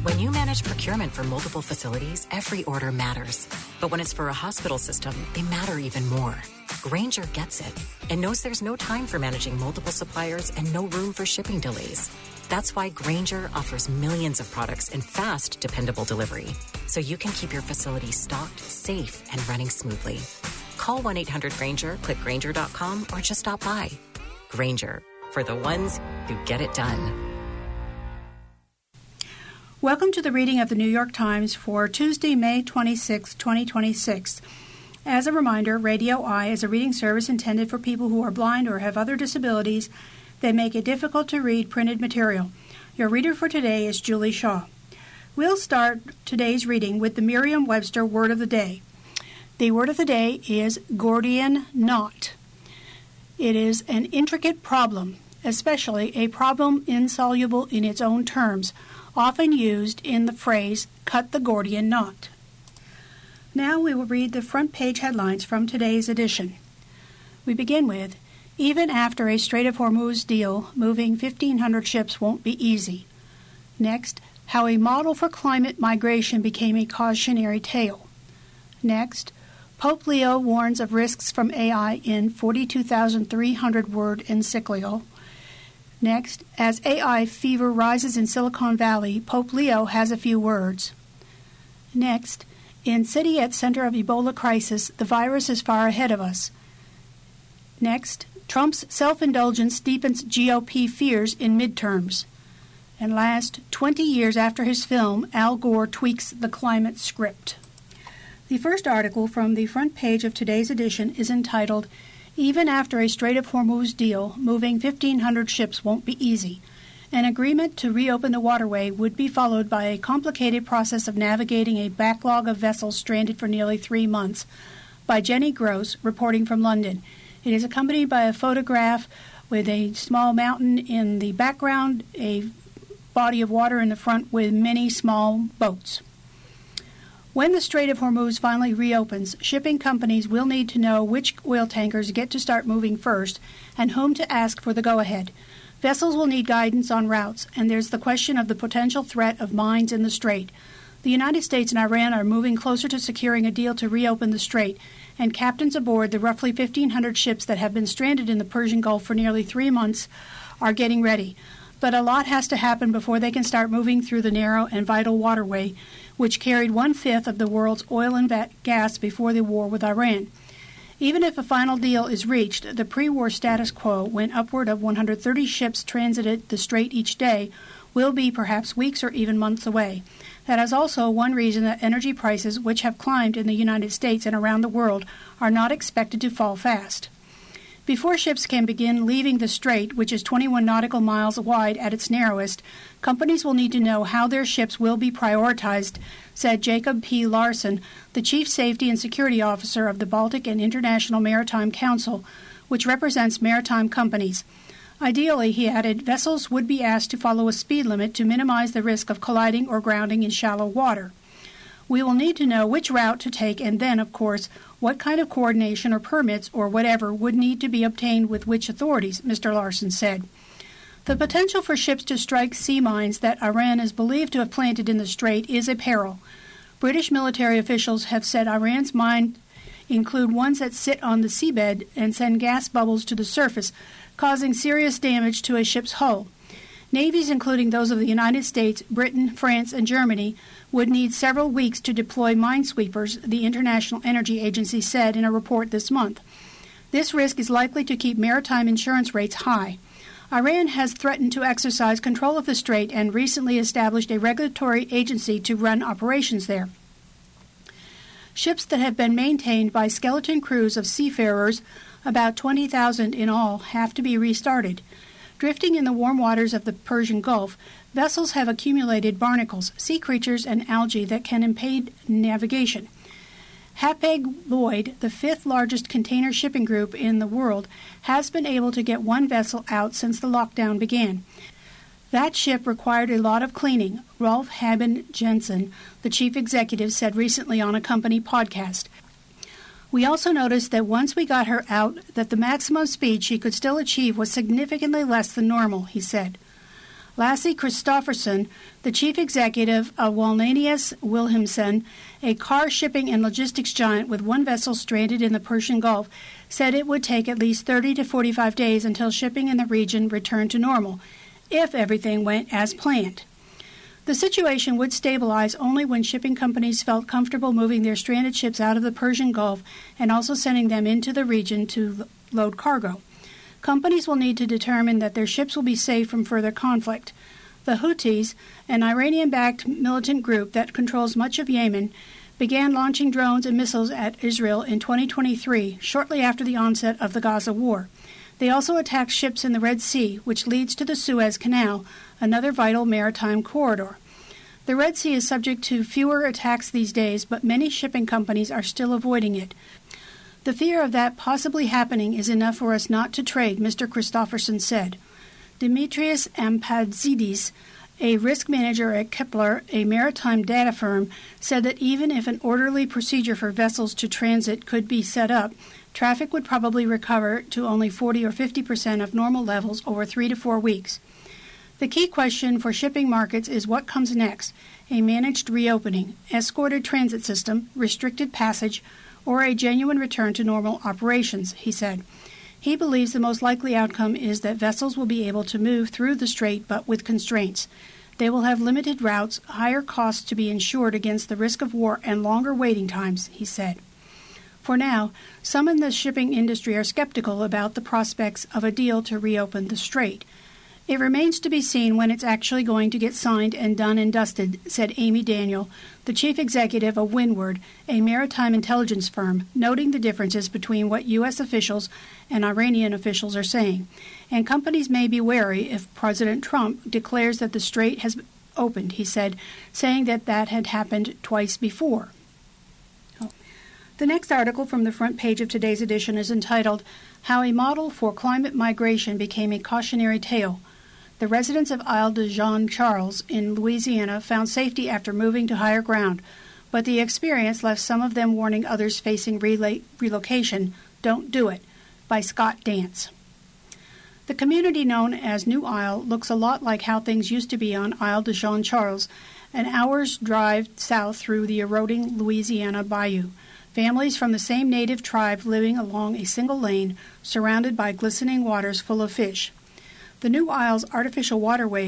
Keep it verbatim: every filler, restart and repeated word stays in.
When you manage procurement for multiple facilities, every order matters. But when it's for a hospital system, they matter even more. Grainger gets it and knows there's no time for managing multiple suppliers and no room for shipping delays. That's why Grainger offers millions of products in fast, dependable delivery, so you can keep your facility stocked, safe, and running smoothly. Call one eight hundred Grainger, click Grainger dot com, or just stop by. Grainger, for the ones who get it done. Welcome to the reading of the New York Times for Tuesday, May twenty-sixth, twenty twenty-six. As a reminder, Radio Eye is a reading service intended for people who are blind or have other disabilities that make it difficult to read printed material. Your reader for today is Julie Shaw. We'll start today's reading with the Merriam-Webster Word of the Day. The word of the day is Gordian knot. It is an intricate problem, especially a problem insoluble in its own terms, often used in the phrase, cut the Gordian knot. Now we will read the front page headlines from today's edition. We begin with, even after a Strait of Hormuz deal, moving fifteen hundred ships won't be easy. Next, how a model for climate migration became a cautionary tale. Next, Pope Leo warns of risks from A I in forty-two thousand three hundred word encyclical. Next, as A I fever rises in Silicon Valley, Pope Leo has a few words. Next, in city at center of Ebola crisis, the virus is far ahead of us. Next, Trump's self-indulgence deepens G O P fears in midterms. And last, twenty years after his film, Al Gore tweaks the climate script. The first article from the front page of today's edition is entitled, Even After a Strait of Hormuz Deal, Moving fifteen hundred Ships Won't Be Easy. An agreement to reopen the waterway would be followed by a complicated process of navigating a backlog of vessels stranded for nearly three months. By Jenny Gross, reporting from London. It is accompanied by a photograph with a small mountain in the background, a body of water in the front with many small boats. When the Strait of Hormuz finally reopens, shipping companies will need to know which oil tankers get to start moving first and whom to ask for the go-ahead. Vessels will need guidance on routes, and there's the question of the potential threat of mines in the strait. The United States and Iran are moving closer to securing a deal to reopen the strait, and captains aboard the roughly fifteen hundred ships that have been stranded in the Persian Gulf for nearly three months are getting ready. But a lot has to happen before they can start moving through the narrow and vital waterway, which carried one-fifth of the world's oil and gas before the war with Iran. Even if a final deal is reached, the pre-war status quo, when upward of one hundred thirty ships transited the strait each day, will be perhaps weeks or even months away. That is also one reason that energy prices, which have climbed in the United States and around the world, are not expected to fall fast. Before ships can begin leaving the strait, which is twenty-one nautical miles wide at its narrowest, companies will need to know how their ships will be prioritized, said Jacob P. Larson, the Chief Safety and Security Officer of the Baltic and International Maritime Council, which represents maritime companies. Ideally, he added, vessels would be asked to follow a speed limit to minimize the risk of colliding or grounding in shallow water. We will need to know which route to take and then, of course, what kind of coordination or permits or whatever would need to be obtained with which authorities, Mister Larson said. The potential for ships to strike sea mines that Iran is believed to have planted in the strait is a peril. British military officials have said Iran's mines include ones that sit on the seabed and send gas bubbles to the surface, causing serious damage to a ship's hull. Navies, including those of the United States, Britain, France, and Germany, would need several weeks to deploy minesweepers, the International Energy Agency said in a report this month. This risk is likely to keep maritime insurance rates high. Iran has threatened to exercise control of the strait and recently established a regulatory agency to run operations there. Ships that have been maintained by skeleton crews of seafarers, about twenty thousand in all, have to be restarted. Drifting in the warm waters of the Persian Gulf, vessels have accumulated barnacles, sea creatures, and algae that can impede navigation. Hapag-Lloyd, the fifth largest container shipping group in the world, has been able to get one vessel out since the lockdown began. That ship required a lot of cleaning, Rolf Haben Jensen, the chief executive, said recently on a company podcast. We also noticed that once we got her out, that the maximum speed she could still achieve was significantly less than normal, he said. Lasse Kristofferson, the chief executive of Wallenius Wilhelmsen, a car shipping and logistics giant with one vessel stranded in the Persian Gulf, said it would take at least thirty to forty-five days until shipping in the region returned to normal, if everything went as planned. The situation would stabilize only when shipping companies felt comfortable moving their stranded ships out of the Persian Gulf and also sending them into the region to load cargo. Companies will need to determine that their ships will be safe from further conflict. The Houthis, an Iranian-backed militant group that controls much of Yemen, began launching drones and missiles at Israel in twenty twenty-three, shortly after the onset of the Gaza war. They also attacked ships in the Red Sea, which leads to the Suez Canal, another vital maritime corridor. The Red Sea is subject to fewer attacks these days, but many shipping companies are still avoiding it. The fear of that possibly happening is enough for us not to trade, Mister Kristofferson said. Dimitrios Ampazidis, a risk manager at Kepler, a maritime data firm, said that even if an orderly procedure for vessels to transit could be set up, traffic would probably recover to only forty or fifty percent of normal levels over three to four weeks. The key question for shipping markets is what comes next: a managed reopening, escorted transit system, restricted passage, or a genuine return to normal operations, he said. He believes the most likely outcome is that vessels will be able to move through the strait, but with constraints. They will have limited routes, higher costs to be insured against the risk of war, and longer waiting times, he said. For now, some in the shipping industry are skeptical about the prospects of a deal to reopen the strait. It remains to be seen when it's actually going to get signed and done and dusted, said Amy Daniel, the chief executive of Windward, a maritime intelligence firm, noting the differences between what U S officials and Iranian officials are saying. And companies may be wary if President Trump declares that the strait has opened, he said, saying that that had happened twice before. The next article from the front page of today's edition is entitled, How a Model for Climate Migration Became a Cautionary Tale. The residents of Isle de Jean Charles in Louisiana found safety after moving to higher ground, but the experience left some of them warning others facing rela- relocation, Don't do it, by Scott Dance. The community known as New Isle looks a lot like how things used to be on Isle de Jean Charles, an hour's drive south through the eroding Louisiana bayou. Families from the same native tribe living along a single lane, surrounded by glistening waters full of fish. The New Isle's artificial waterway